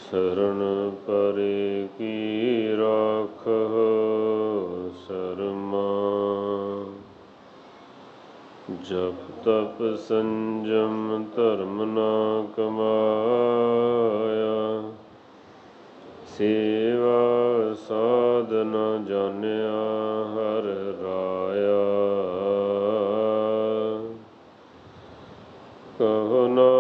शरण परे की राखह शर्मा। जप तप संजम धर्म ना कमाया, सेवा साधन जानिया हर राया। कहो ना